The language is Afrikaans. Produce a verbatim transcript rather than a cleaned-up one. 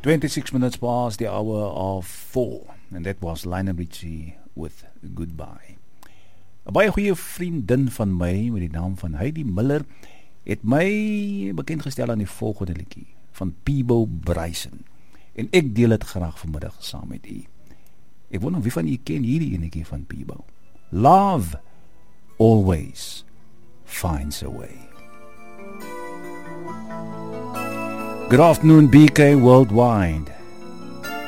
twenty-six minutes past the hour of four. And that was Lionel Richie with Goodbye. 'n Baie goeie vriendin van my met die naam van Heidi Miller het my bekendgestel aan die volgende liedjie van Peabo Bryson. En ek deel het graag vanmiddag saam met u. Ek wonder wie van u ken hierdie enetjie van Peabo. Love always finds a way. Good afternoon, B K Worldwide.